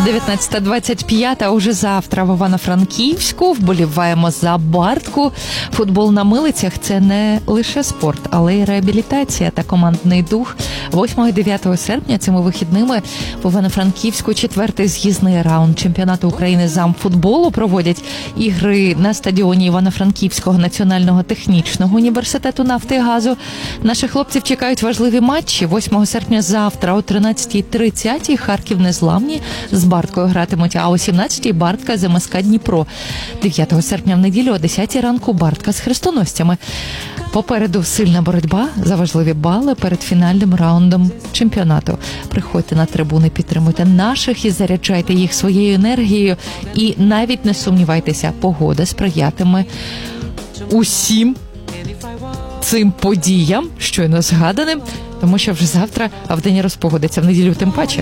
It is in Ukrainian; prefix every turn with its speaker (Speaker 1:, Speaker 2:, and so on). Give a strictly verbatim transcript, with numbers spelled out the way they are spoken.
Speaker 1: дев'ятнадцята двадцять п'ять, а уже завтра в Івано-Франківську вболіваємо за Бартку. Футбол на милицях – це не лише спорт, але й реабілітація та командний дух. восьмого-дев'ятого серпня цими вихідними в Івано-Франківську четвертий з'їзний раунд чемпіонату України з амфутболу проводять ігри на стадіоні Івано-Франківського національного технічного університету нафти і газу. Наших хлопців чекають важливі матчі. восьмого серпня завтра о тринадцятій тридцять Харків незламні з Барткою гратимуть, а о сімнадцятій Бартка з ем ес ка Дніпро. дев'ятого серпня в неділю о десятій ранку Бартка з хрестоносцями. Попереду сильна боротьба за важливі бали перед фінальним раундом чемпіонату. Приходьте на трибуни, підтримуйте наших і заряджайте їх своєю енергією. І навіть не сумнівайтеся, погода сприятиме усім цим подіям, щойно згаданим, тому що вже завтра, а в день розпогодиться, в неділю тим паче.